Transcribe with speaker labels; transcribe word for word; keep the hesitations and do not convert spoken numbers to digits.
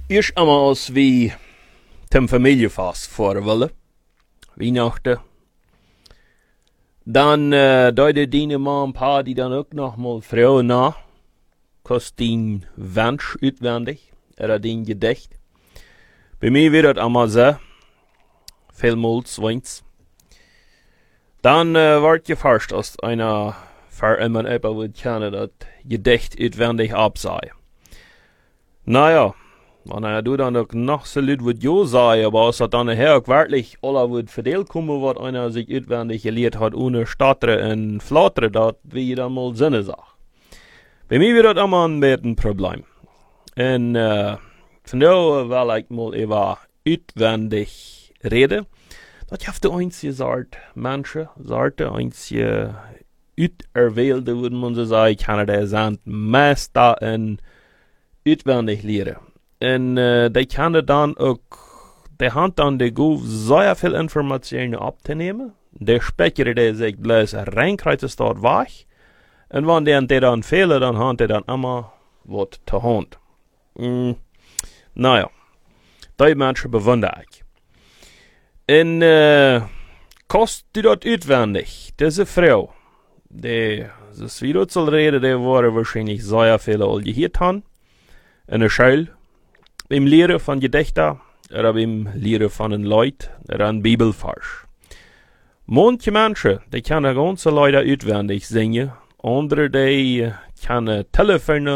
Speaker 1: Eerst allemaal als we ten familiefast voor willen. Weihnachten. Dan uh, duiden die ma een paar die dan ook nog mal vrouwen na. Kost die wens uitwendig. Er die gedicht. Bij mij wird het allemaal zo. Vielmals wens. Dan uh, wordt je vast als einer voor iemand even wil kennen dat gedicht uitwendig abzei. Naja. Wanneer du dan ook nog zo luid wat jo zei, aber als dat dan her ook werkelijk alle wordt verdeeld komen wat einer zich uitwendig geleerd had, ohne statteren en flatteren, dat wie je dan mal zinnen zag. Bij mij werd dat allemaal een beetje een probleem. En uh, vandaar wil ik mal even uitwendig reden. Dat je de einzige soort mensen, soorten, einzige uiterweelde, würde man so sagen, Kanada zijn meester en uitwendig leren. En uh, die kunnen dan ook, die hand dan de goef zeer veel informatie op te nemen. De spijkeren die zich bloos reinkrijgen staat weg. En wanneer die dan velen, dan hand die dan allemaal wat te hand. Mm, nou ja, die mensen bewonder ik. En uh, kost die dat uitwendig, deze vrouw. Die, zoals we dat zal reden, die waren waarschijnlijk zeer veel al gehoord hebben. In de school. Beim Leren van gedichten, oder beim Leren van een Leut, oder een Bibelvers. Manche mensen, die kunnen ganze Leute uitwendig zingen, andere die kunnen telefonen